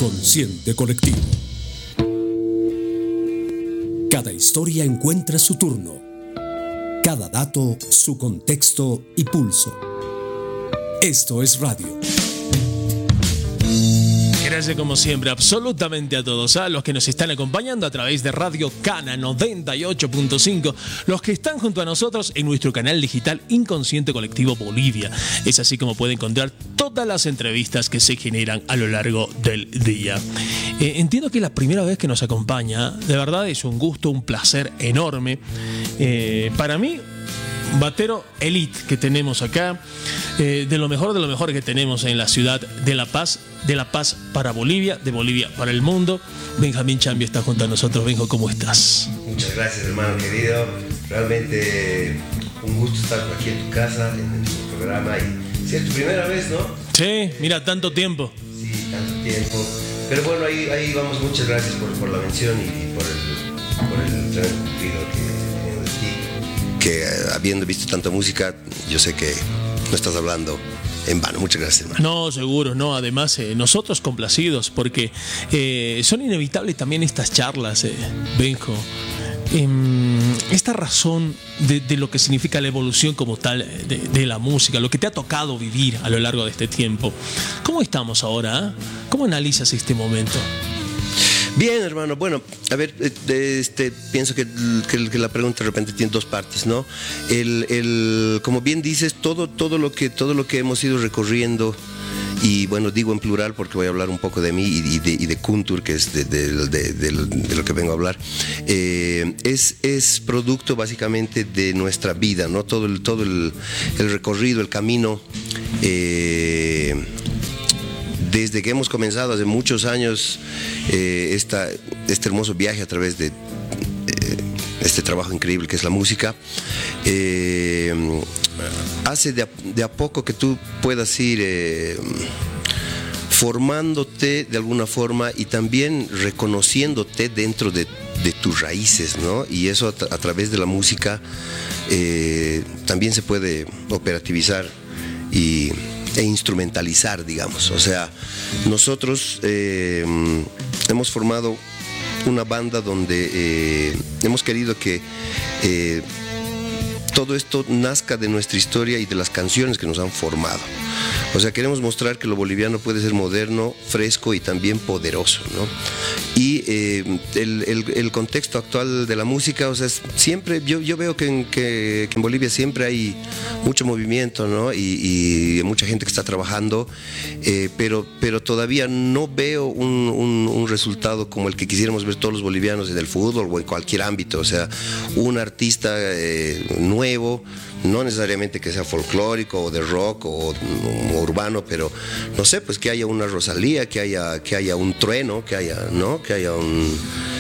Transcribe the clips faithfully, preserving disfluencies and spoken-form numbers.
Inconsciente colectivo. Cada historia encuentra su turno. Cada dato, su contexto y pulso. Esto es radio. Gracias como siempre absolutamente a todos, a los que nos están acompañando a través de Radio Cana noventa y ocho punto cinco, los que están junto a nosotros en nuestro canal digital Inconsciente Colectivo Bolivia. Es así como puede encontrar todas las entrevistas que se generan a lo largo del día. Eh, entiendo que es la primera vez que nos acompaña, de verdad es un gusto, un placer enorme. Eh, para mí, batero elite que tenemos acá, eh, de lo mejor de lo mejor que tenemos en la ciudad de La Paz, de La Paz para Bolivia, de Bolivia para el mundo. Benjamín Chambi está junto a nosotros. Benjo, ¿cómo estás? Muchas gracias, hermano querido. Realmente un gusto estar aquí en tu casa, en tu programa. Y si es tu primera vez, ¿no? Sí, mira, tanto tiempo. Sí, tanto tiempo. Pero bueno, ahí, ahí vamos. Muchas gracias por, por la mención y, y por el, por el tremendo cumplido que que habiendo visto tanta música, yo sé que no estás hablando en vano. Muchas gracias, hermano. No, seguro, no. Además, eh, nosotros complacidos, porque eh, son inevitables también estas charlas, eh, Benjo. Eh, esta razón de, de lo que significa la evolución como tal de, de la música, lo que te ha tocado vivir a lo largo de este tiempo. ¿Cómo estamos ahora? ¿Eh? ¿Cómo analizas este momento? Bien, hermano. Bueno, a ver, este, pienso que, que, que la pregunta de repente tiene dos partes, ¿no? El, el, como bien dices, todo, todo, lo que, todo lo que hemos ido recorriendo, y bueno, digo en plural porque voy a hablar un poco de mí y de, y de Kuntur, que es de, de, de, de, de lo que vengo a hablar, eh, es, es producto básicamente de nuestra vida, ¿no? Todo el, todo el, el recorrido, el camino, eh, desde que hemos comenzado hace muchos años eh, esta, este hermoso viaje a través de eh, este trabajo increíble que es la música, eh, hace de a, de a poco que tú puedas ir eh, formándote de alguna forma y también reconociéndote dentro de, de tus raíces, ¿no? Y eso a, tra- a través de la música eh, también se puede operativizar y e instrumentalizar, digamos. O sea, nosotros eh, hemos formado una banda donde eh, hemos querido que eh, todo esto nazca de nuestra historia y de las canciones que nos han formado. O sea, queremos mostrar que lo boliviano puede ser moderno, fresco y también poderoso, ¿no? Y eh, el, el, el contexto actual de la música, o sea, siempre, yo, yo veo que en, que, que en Bolivia siempre hay mucho movimiento, ¿no? Y, y mucha gente que está trabajando, eh, pero, pero todavía no veo un, un, un resultado como el que quisiéramos ver todos los bolivianos en el fútbol o en cualquier ámbito. O sea, un artista eh, nuevo, no necesariamente que sea folclórico o de rock o, o urbano, pero no sé, pues que haya una Rosalía, que haya, que haya un Trueno, que haya, ¿no? Que haya un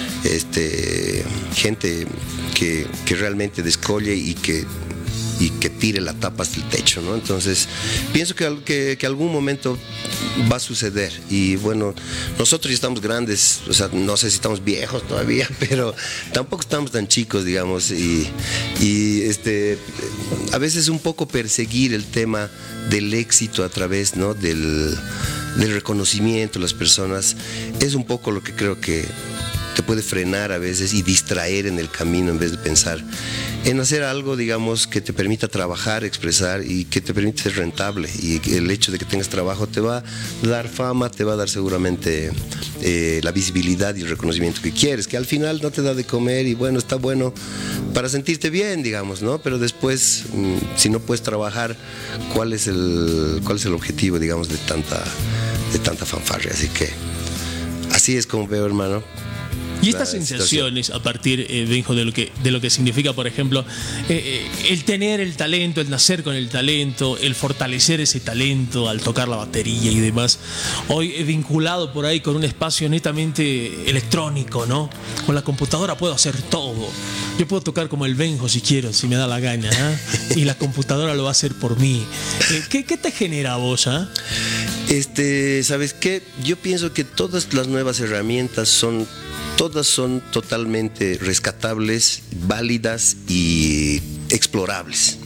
este gente que, que realmente descolle y que y que tire la tapa hasta el techo, ¿no? Entonces, pienso que, que, que algún momento va a suceder. Y bueno, nosotros ya estamos grandes, o sea, no sé si estamos viejos todavía, pero tampoco estamos tan chicos, digamos. Y, y este, a veces un poco perseguir el tema del éxito a través, ¿no? del, del reconocimiento de las personas es un poco lo que creo que te puede frenar a veces y distraer en el camino en vez de pensar en hacer algo, digamos, que te permita trabajar, expresar y que te permita ser rentable. Y el hecho de que tengas trabajo te va a dar fama, te va a dar seguramente eh, la visibilidad y el reconocimiento que quieres, que al final no te da de comer y bueno, está bueno para sentirte bien, digamos, ¿no? Pero después, si no puedes trabajar, ¿cuál es el, cuál es el objetivo, digamos, de tanta, de tanta fanfarria? Así que así es como veo, hermano. Y estas sensaciones a partir, eh, Benjo, de lo que de lo que significa, por ejemplo, eh, el tener el talento, el nacer con el talento, el fortalecer ese talento al tocar la batería y demás, hoy he vinculado por ahí con un espacio netamente electrónico, ¿no? Con la computadora puedo hacer todo. Yo puedo tocar como el Benjo si quiero, si me da la gana, ¿eh? Y la computadora lo va a hacer por mí. Eh, ¿qué, ¿Qué te genera a vos, eh? Este, ¿sabes qué? Yo pienso que todas las nuevas herramientas son todas son totalmente rescatables, válidas y explorables,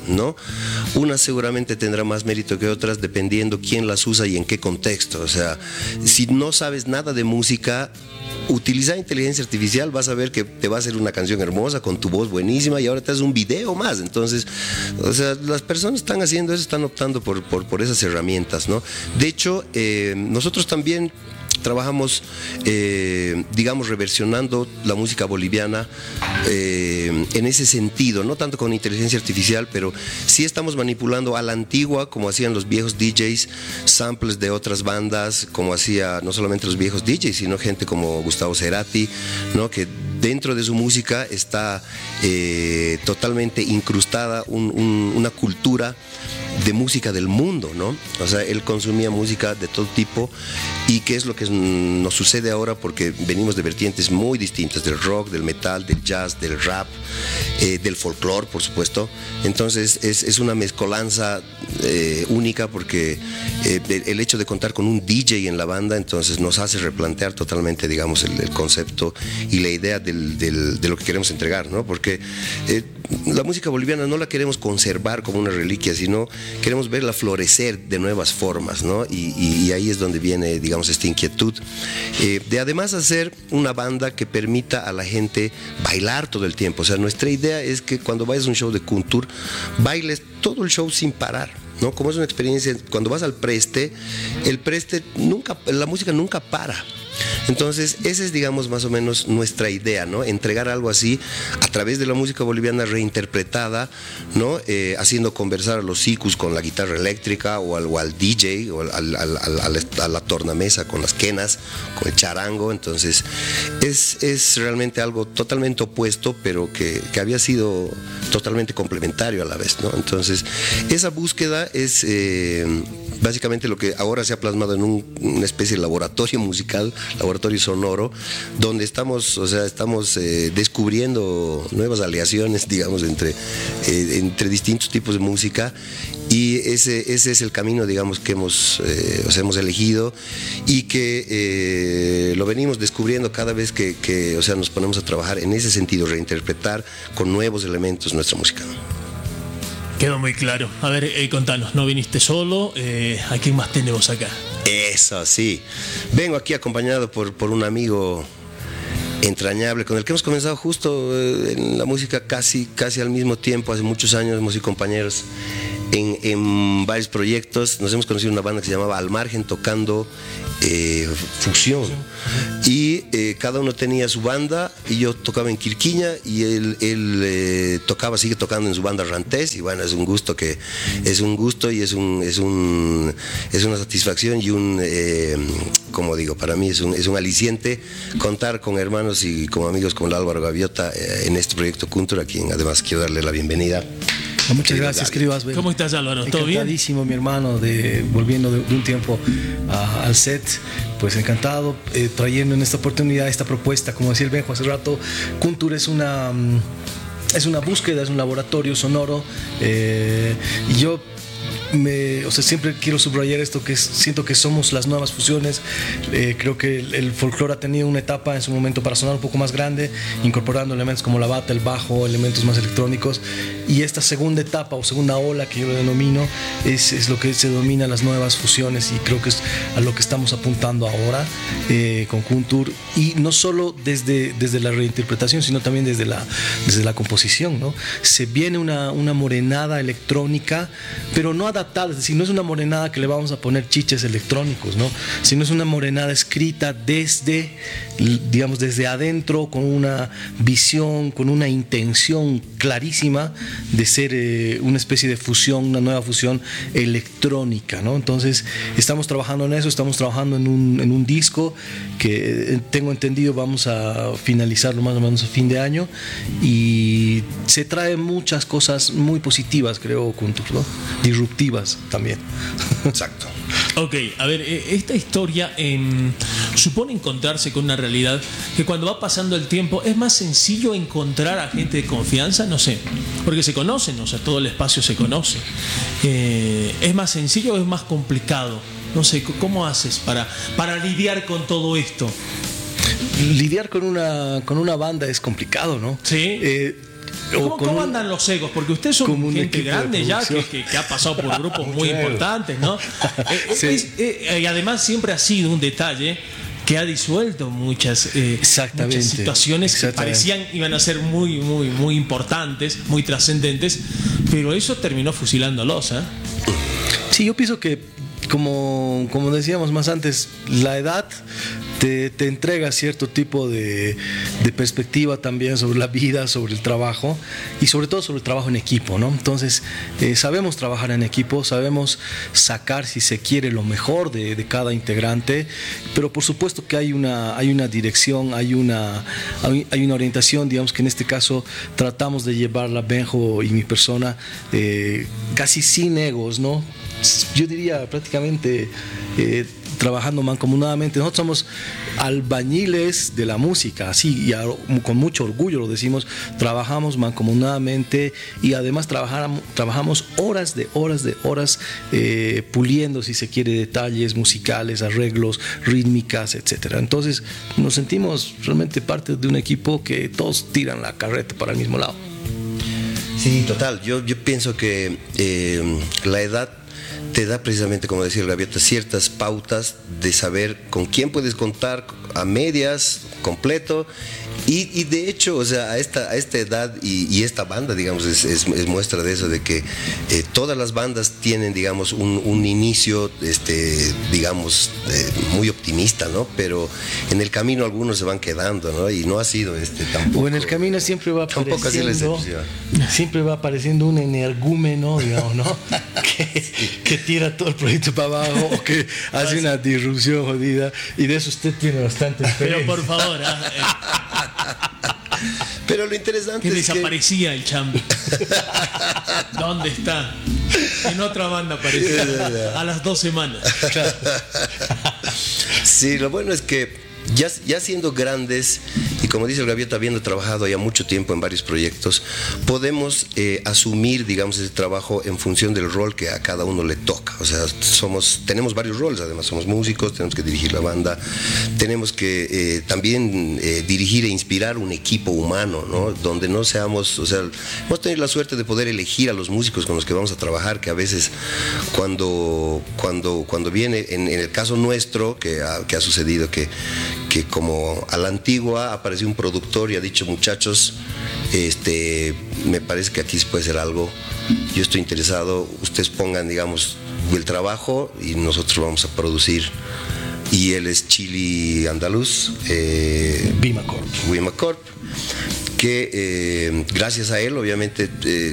¿no? Unas seguramente tendrá más mérito que otras dependiendo quién las usa y en qué contexto. O sea, si no sabes nada de música, utilizar inteligencia artificial, vas a ver que te va a hacer una canción hermosa con tu voz buenísima y ahora te haces un video más. Entonces, o sea, las personas están haciendo eso, están optando por, por, por esas herramientas, ¿no? De hecho, eh, nosotros también trabajamos, eh, digamos, reversionando la música boliviana eh, en ese sentido, no tanto con inteligencia artificial, pero sí estamos manipulando a la antigua, como hacían los viejos D Js, samples de otras bandas, como hacía no solamente los viejos D Js, sino gente como Gustavo Cerati, ¿no? Que dentro de su música está eh, totalmente incrustada un, un, una cultura de música del mundo, ¿no? O sea, él consumía música de todo tipo. ¿Y qué es lo que nos sucede ahora? Porque venimos de vertientes muy distintas, del rock, del metal, del jazz, del rap, eh, del folclore, por supuesto. Entonces es, es una mezcolanza eh, única, porque eh, el hecho de contar con un D J en la banda entonces nos hace replantear totalmente, digamos, el, el concepto y la idea del, del, de lo que queremos entregar, ¿no? Porque eh, la música boliviana no la queremos conservar como una reliquia, sino queremos verla florecer de nuevas formas, ¿no? Y, y, y ahí es donde viene, digamos, esta inquietud eh, de además hacer una banda que permita a la gente bailar todo el tiempo. O sea, nuestra idea es que cuando vayas a un show de Kuntur, bailes todo el show sin parar, ¿no? Como es una experiencia, cuando vas al preste, el preste nunca, la música nunca para. Entonces, esa es, digamos, más o menos nuestra idea, ¿no? Entregar algo así a través de la música boliviana reinterpretada, ¿no? Eh, haciendo conversar a los sicus con la guitarra eléctrica, o al, o al D J, o al, al, al, al, a la tornamesa con las quenas, con el charango. Entonces, es, es realmente algo totalmente opuesto, pero que, que había sido totalmente complementario a la vez, ¿no? Entonces, esa búsqueda es eh, básicamente lo que ahora se ha plasmado en un, una especie de laboratorio musical, laboratorio sonoro, donde estamos, o sea, estamos eh, descubriendo nuevas aleaciones, digamos, entre, eh, entre distintos tipos de música. Y ese, ese es el camino, digamos, que hemos, eh, o sea, hemos elegido, y que eh, lo venimos descubriendo cada vez que, que, o sea, nos ponemos a trabajar en ese sentido, reinterpretar con nuevos elementos nuestra música. Quedó muy claro. A ver, eh, contanos, ¿no viniste solo? Eh, ¿A quién más tenemos acá? Eso, sí. Vengo aquí acompañado por, por un amigo entrañable con el que hemos comenzado justo eh, en la música casi, casi al mismo tiempo. Hace muchos años hemos sido compañeros en, en varios proyectos. Nos hemos conocido en una banda que se llamaba Al Margen, tocando eh, fusión. Y eh, cada uno tenía su banda, y yo tocaba en Quirquiña, y él, él eh, tocaba, sigue tocando en su banda Rantés. Y bueno, es un gusto que es un gusto y es un es un es una satisfacción y un eh, como digo, para mí es un es un aliciente contar con hermanos y como amigos como el Álvaro Gaviota eh, en este proyecto Kuntur, a quien además quiero darle la bienvenida. Muchas querido gracias, querido Asbel. ¿Cómo estás, Álvaro? ¿Todo bien? Encantadísimo, mi hermano, de volviendo de, de un tiempo uh, al set. Pues encantado, eh, trayendo en esta oportunidad esta propuesta. Como decía el Benjo hace rato, Kuntur es una, um, es una búsqueda, es un laboratorio sonoro. Eh, y yo Me, o sea, siempre quiero subrayar esto, que es, siento que somos las nuevas fusiones. Eh, creo que el, el folclore ha tenido una etapa en su momento para sonar un poco más grande, incorporando elementos como la bata, el bajo, elementos más electrónicos, y esta segunda etapa o segunda ola que yo lo denomino es, es lo que se denomina las nuevas fusiones, y creo que es a lo que estamos apuntando ahora eh, con Kuntur, y no solo desde, desde la reinterpretación, sino también desde la, desde la composición, ¿no? Se viene una, una morenada electrónica, pero no adaptada, es decir, no es una morenada que le vamos a poner chiches electrónicos, ¿no? Sino es una morenada escrita desde, digamos, desde adentro, con una visión, con una intención clarísima de ser eh, una especie de fusión, una nueva fusión electrónica, ¿no? Entonces, estamos trabajando en eso, estamos trabajando en un, en un disco que eh, tengo entendido vamos a finalizarlo más o menos a fin de año, y se trae muchas cosas muy positivas, creo, Kuntur, ¿no? Disruptivas también. Exacto. Ok, a ver, esta historia eh, supone encontrarse con una realidad que cuando va pasando el tiempo es más sencillo encontrar a gente de confianza, no sé, porque se conocen, o sea, todo el espacio se conoce. Eh, ¿Es más sencillo o es más complicado? No sé, ¿cómo haces para, para lidiar con todo esto? Lidiar con una, con una banda es complicado, ¿no? Sí. Eh, ¿Cómo, ¿cómo andan los egos? Porque ustedes son gente grande ya que, que, que ha pasado por grupos muy importantes, ¿no? Sí. es, es, y además siempre ha sido un detalle que ha disuelto muchas, eh, muchas situaciones que parecían iban a ser muy, muy, muy importantes, muy trascendentes, pero eso terminó fusilándolos, ¿eh? Sí, yo pienso que, como, como decíamos más antes, la edad te, te entrega cierto tipo de, de perspectiva también sobre la vida, sobre el trabajo y sobre todo sobre el trabajo en equipo, ¿no? Entonces, eh, sabemos trabajar en equipo, sabemos sacar, si se quiere, lo mejor de, de cada integrante, pero por supuesto que hay una, hay una dirección, hay una, hay una orientación, digamos que en este caso tratamos de llevarla, Benjo y mi persona, eh, casi sin egos, ¿no? Yo diría prácticamente eh, trabajando mancomunadamente. Nosotros somos albañiles de la música, así, y a, con mucho orgullo lo decimos, trabajamos mancomunadamente y además trabajamos, trabajamos horas de horas de horas eh, puliendo, si se quiere, detalles musicales, arreglos, rítmicas, etcétera. Entonces nos sentimos realmente parte de un equipo que todos tiran la carreta para el mismo lado. Sí, total. Yo, yo pienso que eh, la edad te da precisamente, como decía el Gaviota, ciertas pautas de saber con quién puedes contar a medias, completo. Y, y de hecho, o sea, a esta, a esta edad y, y esta banda, digamos, es, es, es muestra de eso, de que eh, todas las bandas tienen, digamos, un, un inicio, este, digamos, eh, muy optimista, ¿no? Pero en el camino algunos se van quedando, ¿no? Y no ha sido este tampoco. O en el camino siempre va apareciendo, tampoco ha sido la excepción. Siempre va apareciendo un energúmeno, digamos, ¿no? que, que tira todo el proyecto para abajo o que hace una disrupción jodida, y de eso usted tiene bastante experiencia. Pero por favor, ¿eh? Pero lo interesante que es desaparecía que... el Chambi. ¿Dónde está? En otra banda aparecía a las dos semanas. Sí, lo bueno es que ya, ya siendo grandes y, como dice el Gaviota, habiendo trabajado ya mucho tiempo en varios proyectos, podemos eh, asumir, digamos, ese trabajo en función del rol que a cada uno le toca. O sea, somos, tenemos varios roles, además somos músicos, tenemos que dirigir la banda, tenemos que eh, también eh, dirigir e inspirar un equipo humano, ¿no? Donde no seamos, o sea, vamos a tener la suerte de poder elegir a los músicos con los que vamos a trabajar, que a veces cuando, cuando, cuando viene, en, en el caso nuestro, que ha, que ha sucedido que que como a la antigua apareció un productor y ha dicho: muchachos, este, me parece que aquí se puede hacer algo, yo estoy interesado, ustedes pongan, digamos, el trabajo y nosotros vamos a producir. Y él es Chili Andaluz, eh, Vimacorp. Vimacorp, que eh, gracias a él, obviamente, eh,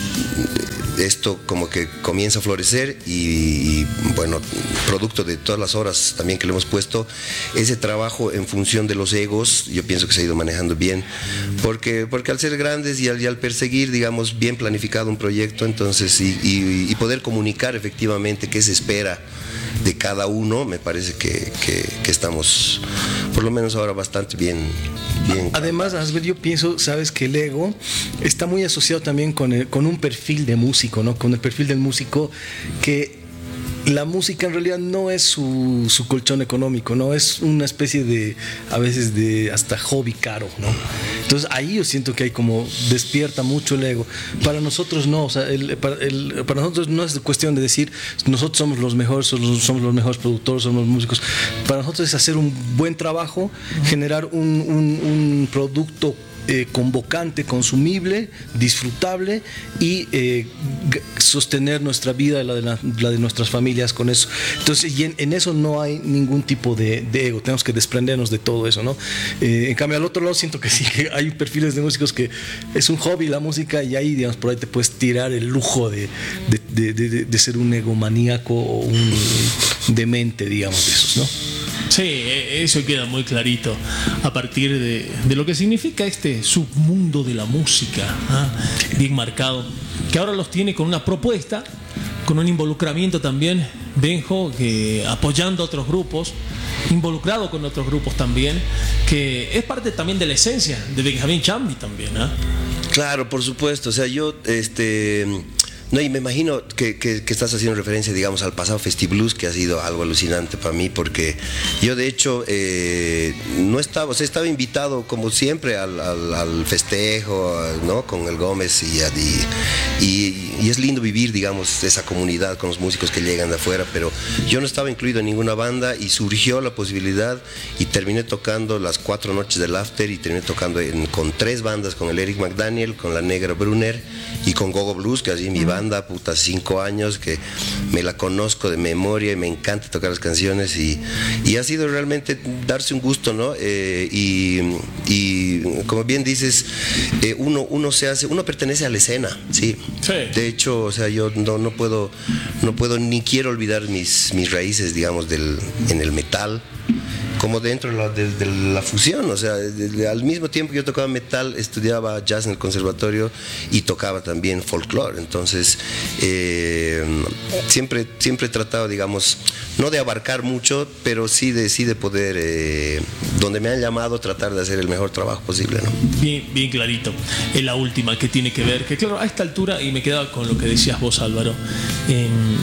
esto como que comienza a florecer y, y bueno, producto de todas las horas también que le hemos puesto, ese trabajo en función de los egos, yo pienso que se ha ido manejando bien, porque, porque al ser grandes y al, y al perseguir, digamos, bien planificado un proyecto, entonces, y, y, y poder comunicar efectivamente qué se espera de cada uno, me parece que, que, que estamos, por lo menos ahora, bastante bien. bien. Además, yo pienso, sabes, que el ego está muy asociado también con, el, con un perfil de músico, ¿no? Con el perfil del músico, que la música en realidad no es su, su colchón económico, no es una especie de, a veces, de hasta hobby caro, ¿no? Entonces ahí yo siento que hay como despierta mucho el ego. Para nosotros no, o sea, el, para, el, para nosotros no es cuestión de decir nosotros somos los mejores, somos, somos los mejores productores, somos los músicos. Para nosotros es hacer un buen trabajo, uh-huh. generar un, un, un producto Eh, convocante, consumible, disfrutable y eh, sostener nuestra vida, la de, la, la de nuestras familias con eso. Entonces, y en, en eso no hay ningún tipo de, de ego, tenemos que desprendernos de todo eso, ¿no? Eh, en cambio, al otro lado siento que sí, que hay perfiles de músicos que es un hobby la música y ahí, digamos, por ahí te puedes tirar el lujo de, de, de, de, de ser un egomaníaco o un demente, digamos, de esos, ¿no? Sí, eso queda muy clarito a partir de, de lo que significa este submundo de la música, ¿eh? Bien marcado, que ahora los tiene con una propuesta, con un involucramiento también, Benjo, que apoyando a otros grupos, involucrado con otros grupos también, que es parte también de la esencia de Benjamín Chambi también, ¿eh? Claro, por supuesto. O sea, yo, este, No, y me imagino que, que, que estás haciendo referencia, digamos, al pasado Festiblues, que ha sido algo alucinante para mí, porque yo de hecho eh, no estaba, o sea, estaba invitado como siempre al, al, al festejo, ¿no? Con el Gómez y, y, y, y es lindo vivir, digamos, esa comunidad con los músicos que llegan de afuera, pero yo no estaba incluido en ninguna banda y surgió la posibilidad y terminé tocando las cuatro noches del After y terminé tocando en, con tres bandas, con el Eric McDaniel, con la Negra Brunner y con Gogo Blues, que así mi banda banda, puta, cinco años, que me la conozco de memoria y me encanta tocar las canciones y, y ha sido realmente darse un gusto, ¿no? Eh, y, y como bien dices, eh, uno, uno se hace, uno pertenece a la escena, ¿sí? Sí. De hecho, o sea, yo no, no puedo, no puedo ni quiero olvidar mis, mis raíces, digamos, del, en el metal, como dentro de la, de, de la fusión, o sea, de, de, al mismo tiempo que yo tocaba metal, estudiaba jazz en el conservatorio y tocaba también folclore, entonces eh, siempre, siempre he tratado, digamos, no de abarcar mucho, pero sí de, sí de poder, eh, donde me han llamado, tratar de hacer el mejor trabajo posible, ¿no? Bien, bien clarito. En la última, que tiene que ver, que claro, a esta altura, y me quedaba con lo que decías vos, Álvaro, eh,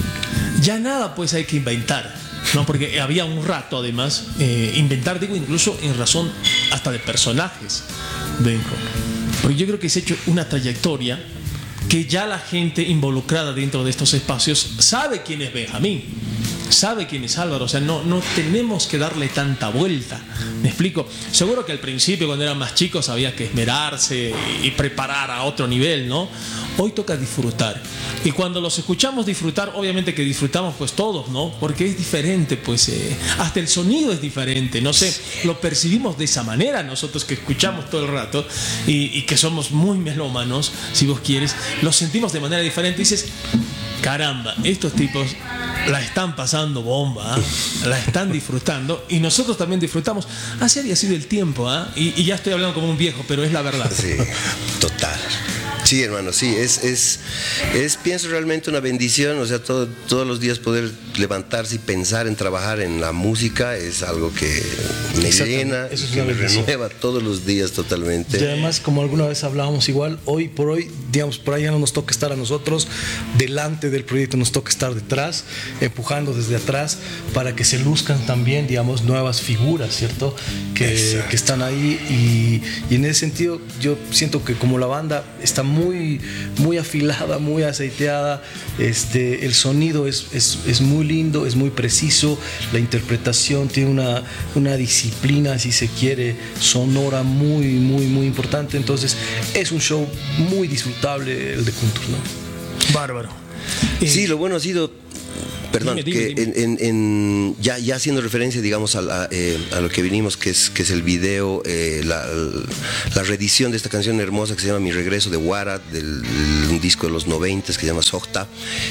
ya nada pues hay que inventar. No, porque había un rato además eh, inventar, digo, incluso en razón hasta de personajes, Benjo. Porque yo creo que se ha hecho una trayectoria que ya la gente involucrada dentro de estos espacios sabe quién es Benjamín, sabe quién es Álvaro, o sea, no, no tenemos que darle tanta vuelta. ¿Me explico? Seguro que al principio, cuando eran más chicos, había que esmerarse y preparar a otro nivel, ¿no? Hoy toca disfrutar. Y cuando los escuchamos disfrutar, obviamente que disfrutamos pues todos, ¿no? Porque es diferente, pues eh, hasta el sonido es diferente, no sé, lo percibimos de esa manera nosotros que escuchamos todo el rato y, y que somos muy melómanos, si vos quieres, lo sentimos de manera diferente y dices, caramba, estos tipos la están pasando bomba, ¿eh? La están disfrutando y nosotros también disfrutamos. Así había sido el tiempo, ¿eh? y, y ya estoy hablando como un viejo, pero es la verdad. Sí, total. Sí, hermano, sí, es, es, es pienso realmente una bendición, o sea, todo, todos los días poder levantarse y pensar en trabajar en la música es algo que me llena, eso es que me renueva todos los días totalmente. Y además, como alguna vez hablábamos igual, hoy por hoy, digamos, por ahí ya no nos toca estar a nosotros delante del proyecto, nos toca estar detrás, empujando desde atrás para que se luzcan también, digamos, nuevas figuras, ¿cierto? Que, que están ahí y, y en ese sentido yo siento que como la banda está muy, muy afilada, muy aceiteada, este, el sonido es, es, es muy lindo, es muy preciso, la interpretación tiene una, una disciplina, si se quiere, sonora muy, muy, muy importante, entonces es un show muy disfrutable el de Kuntur, ¿no? Bárbaro. Sí, eh, lo bueno ha sido... Perdón, dime, dime, que dime. En, en, en, ya, ya haciendo referencia, digamos, a, la, eh, a lo que vinimos, que es, que es el video, eh, la, la reedición de esta canción hermosa que se llama Mi Regreso de Wara, del, del un disco de los noventas que se llama Sohta.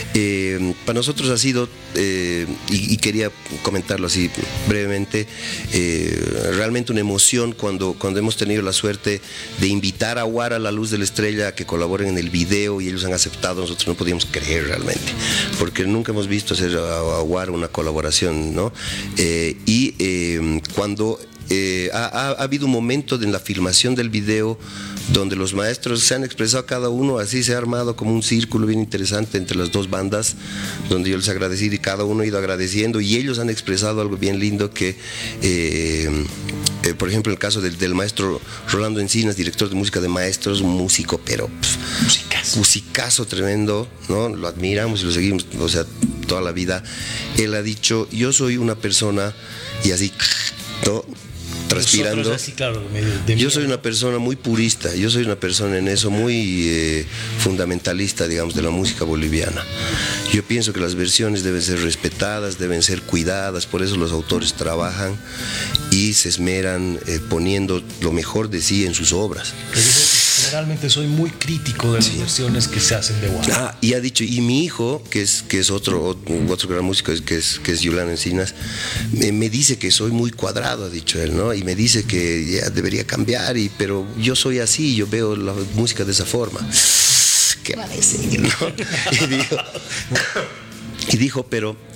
Eh, para nosotros ha sido, eh, y, y quería comentarlo así brevemente, eh, realmente una emoción cuando, cuando hemos tenido la suerte de invitar a Wara, La Luz de la Estrella, a que colaboren en el video y ellos han aceptado. Nosotros no podíamos creer realmente, porque nunca hemos visto hacer a Wara una colaboración, ¿no? Eh, y eh, cuando eh, ha, ha, ha habido un momento en la filmación del video donde los maestros se han expresado cada uno, así se ha armado como un círculo bien interesante entre las dos bandas, donde yo les agradecí y cada uno ha ido agradeciendo y ellos han expresado algo bien lindo que eh, Eh, por ejemplo, el caso del, del maestro Rolando Encinas, director de música de Maestros, un músico, pero pff, musicazo. musicazo tremendo, ¿no? Lo admiramos y lo seguimos, o sea, toda la vida. Él ha dicho, yo soy una persona, y así, ¿no? Transpirando. Así, claro, de, de yo soy una persona muy purista, yo soy una persona en eso muy eh, fundamentalista, digamos, de la música boliviana. Yo pienso que las versiones deben ser respetadas, deben ser cuidadas, por eso los autores trabajan y se esmeran eh, poniendo lo mejor de sí en sus obras. Generalmente soy muy crítico de las sí. versiones que se hacen de Wara. Ah, y ha dicho, y mi hijo, que es, que es otro, otro gran músico, que es, que es Yulán Encinas, me, me dice que soy muy cuadrado, ha dicho él, ¿no? Y me dice que ya debería cambiar, y, pero yo soy así, yo veo la música de esa forma. ¿Qué va a decir? ¿No? Y dijo, y dijo pero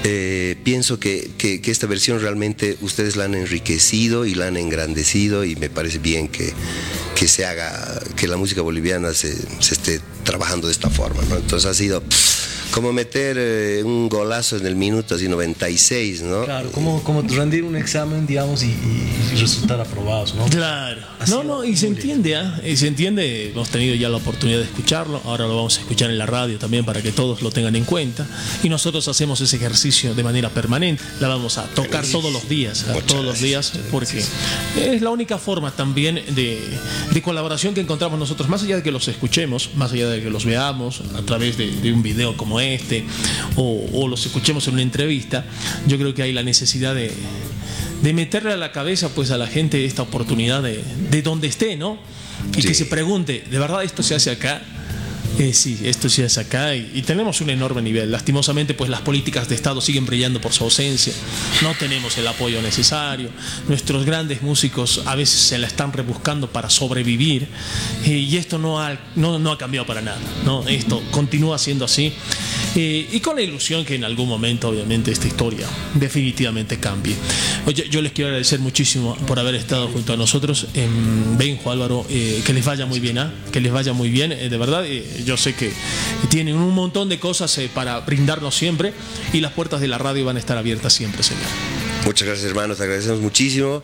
eh, pienso que, que, que esta versión realmente ustedes la han enriquecido y la han engrandecido, y me parece bien que, que se haga, que la música boliviana se, se esté trabajando de esta forma, ¿no? Entonces ha sido como meter eh, un golazo en el minuto así noventa y seis, ¿no? Claro, como, como rendir un examen, digamos, y, y resultar aprobados, ¿no? Claro. Así No, no, y se entiende, ¿eh? Y se entiende, hemos tenido ya la oportunidad de escucharlo, ahora lo vamos a escuchar en la radio también para que todos lo tengan en cuenta, y nosotros hacemos ese ejercicio de manera permanente, la vamos a tocar todos los días, ¿eh? todos los días, porque es la única forma también de, de colaboración que encontramos nosotros, más allá de que los escuchemos, más allá de que los veamos a través de, de un video como este, o, o los escuchemos en una entrevista. Yo creo que hay la necesidad de, de meterle a la cabeza pues a la gente esta oportunidad de, de donde esté, ¿no? Y sí, que se pregunte, ¿de verdad esto se hace acá? Eh, sí, esto sí es acá, y, y tenemos un enorme nivel. Lastimosamente, pues las políticas de Estado siguen brillando por su ausencia. No tenemos el apoyo necesario. Nuestros grandes músicos a veces se la están rebuscando para sobrevivir, eh, y esto no ha, no, no ha cambiado para nada, ¿no? Esto continúa siendo así, eh, y con la ilusión que en algún momento, obviamente, esta historia definitivamente cambie. Oye, yo les quiero agradecer muchísimo por haber estado junto a nosotros. Eh, Benjo, Álvaro, eh, que les vaya muy bien, ¿eh? que les vaya muy bien, eh, de verdad. Eh, Yo sé que tienen un montón de cosas eh, para brindarnos siempre, y las puertas de la radio van a estar abiertas siempre, señor. Muchas gracias, hermanos, te agradecemos muchísimo,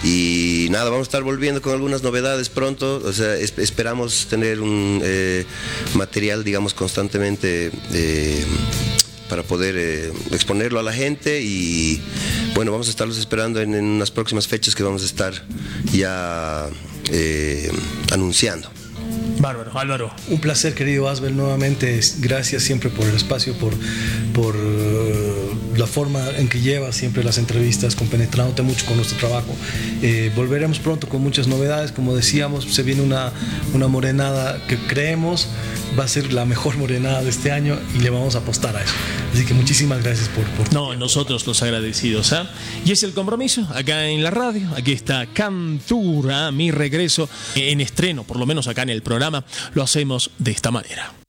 y nada, vamos a estar volviendo con algunas novedades pronto. O sea, es, esperamos tener un eh, material, digamos, constantemente eh, para poder eh, exponerlo a la gente, y bueno, vamos a estarlos esperando en, en unas próximas fechas que vamos a estar ya eh, anunciando. Bárbaro, Álvaro. Un placer, querido Asbel, nuevamente. Gracias siempre por el espacio, por, por uh, la forma en que llevas siempre las entrevistas, compenetrándote mucho con nuestro trabajo. Eh, volveremos pronto con muchas novedades. Como decíamos, se viene una, una morenada que creemos va a ser la mejor morenada de este año, y le vamos a apostar a eso. Así que muchísimas gracias por... por no, nosotros los agradecidos, ¿eh? Y es el compromiso acá en la radio. Aquí está Cantura, mi regreso en estreno, por lo menos acá en el programa. Lo hacemos de esta manera.